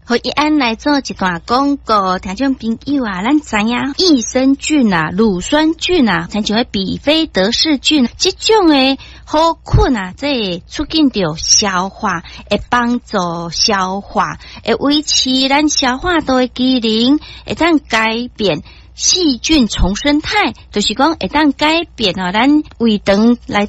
和一安来做一段广告，听众朋友啊，咱知影益生菌啊、乳酸菌啊，像像比菲德氏菌，这种诶好菌啊，这会促进着消化，会帮助消化，会维持咱消化道的机能，会当改变细菌重生态，就是讲会当改变咱胃肠来